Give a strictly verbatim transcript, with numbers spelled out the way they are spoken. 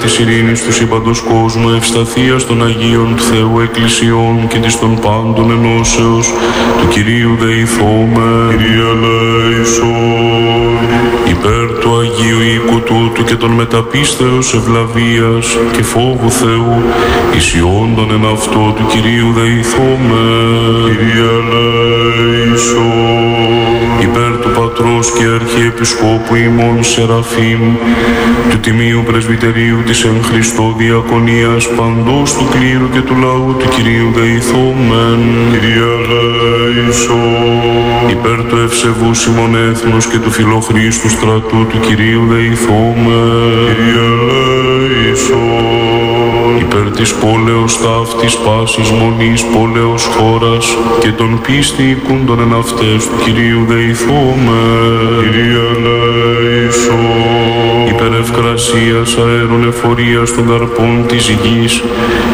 της ειρήνης του σύμπαντος κόσμου, ευσταθίας των Αγίων του Θεού Εκκλησιών και της των πάντων ενώσεως, του Κυρίου δεηθώμε. Κύριε ελέησον. Υπέρ του Αγίου οίκου τούτου και των μεταπίστεως ευλαβίας και φόβου Θεού, ισιόντων εν αυτό του Κυρίου δεηθώμε. Κύριε ελέησον. Υπέρ του Πατρός και Αρχιεπισκόπου ημών Σεραφείμ, του Τιμίου Πρεσβυτερίου της εν Χριστώ Διακονίας παντός του κλήρου και του λαού του Κυρίου δεηθόμεν. Κύριε ελέησον. Υπέρ του ευσεβούς ημών έθνους και του φιλοχρήστου στρατού του Κυρίου δεηθόμεν. Κύριε ελέησον. Υπέρ της πόλεως ταύτης πάσης μονής πόλεως χώρας και των πίστη οικούντων εν αυτές του Κυρίου δεηθώμε. Κύριε ελέησον. Υπέρ ευκρασίας αέρων εφορίας των καρπών της γης